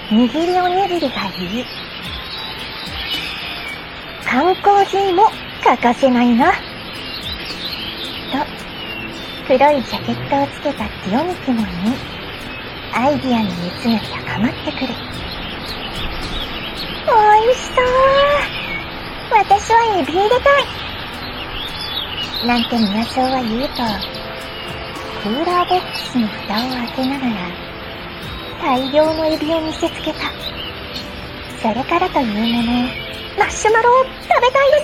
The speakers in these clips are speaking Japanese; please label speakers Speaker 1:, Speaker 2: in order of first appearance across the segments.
Speaker 1: 握りおにぎりがいい。缶コーヒーも欠かせないな。と、黒いジャケットをつけたティオニクモに、アイディアの熱が高まってくる。おいしそう。私はエビ入れたい。なんて宮荘は言うと、クーラーボックスの蓋を開けながら、大量のエビを見せつけた。それからというもの、マッシュマロを食べたいです。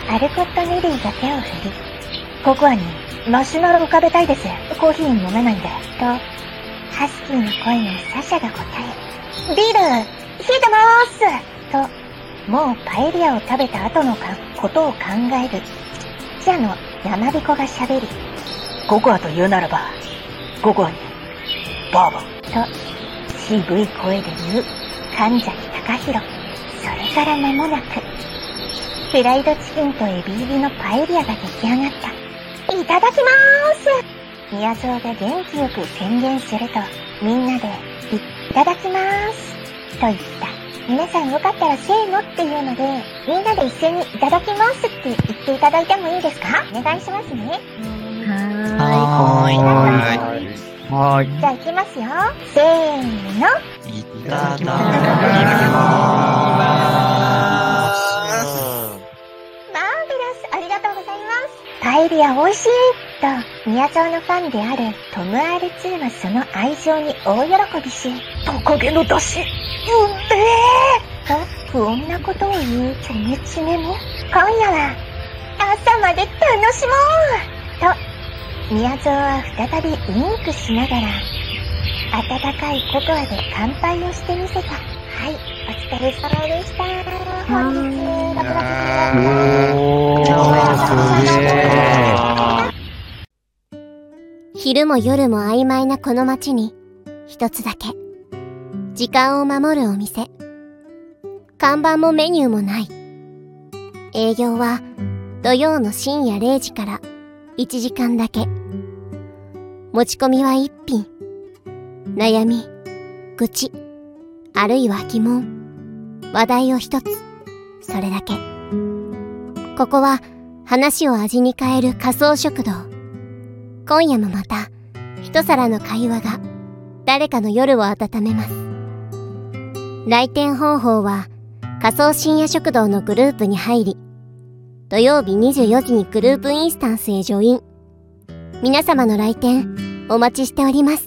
Speaker 1: アルコット・ネリーが手を振り、ココアにマシュマロを食べたいです。コーヒー飲めないんで。と、ハスキーの声のサシャが答え、ビール、冷えてまーすと、もうパエリアを食べた後のことを考える、記者の山彦が喋り、ココアと言うならば、ココアに、バーボンと、渋い声で言う、神崎隆弘。それから間もなく、フライドチキンとエビ入りのパエリアが出来上がった。いただきまーす。宮荘が元気よく宣言すると、みんなで、いただきまーす。と言った。皆さんよかったらせーのっていうので、みんなで一緒にいただきますって言っていただいてもいいですか？お願いしますね。
Speaker 2: はい。
Speaker 1: じゃあ行きますよ。せーの。
Speaker 2: いただきます。
Speaker 1: マーベラス、ありがとうございます。パエリア美味しいと、宮荘のファンであるトム R2 はその愛情に大喜びし、トカゲの出汁、うめーと不穏なことを言うチョメチメも、今夜は朝まで楽しもうと、宮荘は再びウインクしながら、温かいココアで乾杯をしてみせた。はい、お疲れ様でした。本日、6月
Speaker 3: 昼も夜も曖昧なこの街に、一つだけ、時間を守るお店。看板もメニューもない。営業は土曜の深夜0時から1時間だけ。持ち込みは1品。悩み、愚痴、あるいは疑問、話題を一つ。それだけ。ここは話を味に変える仮想食堂。今夜もまた一皿の会話が誰かの夜を温めます。来店方法は仮想深夜食堂のグループに入り、土曜日24時にグループインスタンスへジョイン。皆様の来店お待ちしております。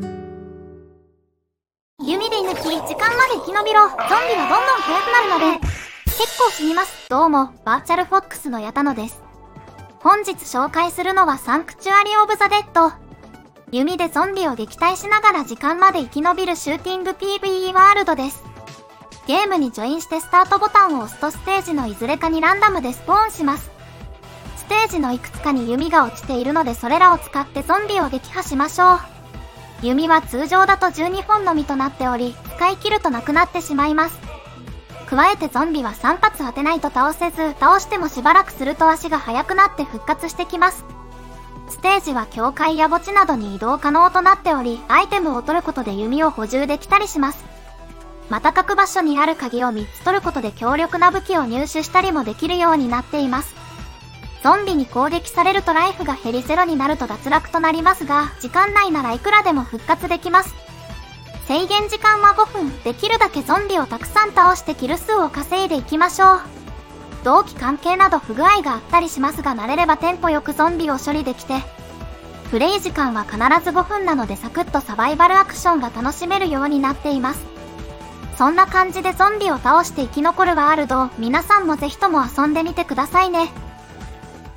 Speaker 4: 弓で抜き、時間まで生き延びろ。ゾンビはどんどん速くなるので結構死にます。どうも、バーチャルフォックスの矢田野です。本日紹介するのはサンクチュアリオブザ・デッド。弓でゾンビを撃退しながら時間まで生き延びるシューティング PVE ワールドです。ゲームにジョインしてスタートボタンを押すとステージのいずれかにランダムでスポーンします。ステージのいくつかに弓が落ちているのでそれらを使ってゾンビを撃破しましょう。弓は通常だと12本のみとなっており、使い切るとなくなってしまいます。加えてゾンビは3発当てないと倒せず、倒してもしばらくすると足が速くなって復活してきます。ステージは境界や墓地などに移動可能となっており、アイテムを取ることで弓を補充できたりします。また各場所にある鍵を3つ取ることで強力な武器を入手したりもできるようになっています。ゾンビに攻撃されるとライフが減り0になると脱落となりますが、時間内ならいくらでも復活できます。制限時間は5分、できるだけゾンビをたくさん倒してキル数を稼いでいきましょう。同期関係など不具合があったりしますが、慣れればテンポよくゾンビを処理できて、プレイ時間は必ず5分なのでサクッとサバイバルアクションが楽しめるようになっています。そんな感じでゾンビを倒して生き残るワールドを皆さんもぜひとも遊んでみてくださいね。